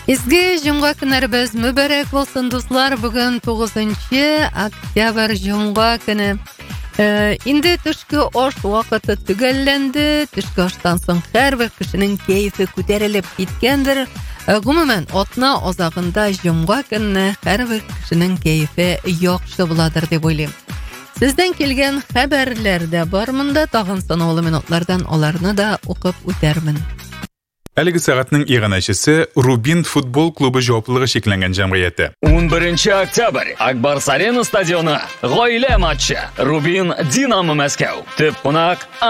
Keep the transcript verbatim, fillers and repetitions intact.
Изге жумга күнәрбез мүбәрәк булсын дуслар. Бүген тугызынчы октябрь жумга көне. Э, инде төшке аш вакыты төгәлләнде. Төшке аштан соң һәрбер кешенең кәефе күтәрелеп киткәндер. Э, гомумән атна азагында жумга көнне һәрбер кешенең кәефе яхшы буладыр дип уйлыйм. Сездән килгән хәбәрләр дә бар монда, тагын санаулы минутлардан аларны да укып үтәрмен. Әлеге сәгатьнең иганәчесе Рубин футбол клубы җаваплылыгы шикләнгән җәмгыяте. унберенче октябрь. Акбарс Арена стадионы. Гаилә матчы. Рубин Динамо Мәскәү. Төп кунак